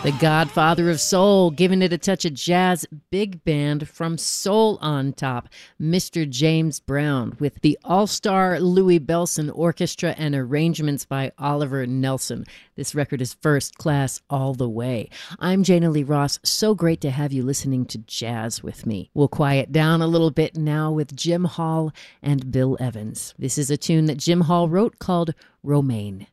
The godfather of soul, giving it a touch of jazz, big band from Soul on Top, Mr. James Brown, with the all-star Louis Bellson Orchestra and arrangements by Oliver Nelson. This record is first class all the way. I'm Jana Lee Ross. So great to have you listening to jazz with me. We'll quiet down a little bit now with Jim Hall and Bill Evans. This is a tune that Jim Hall wrote called Romaine.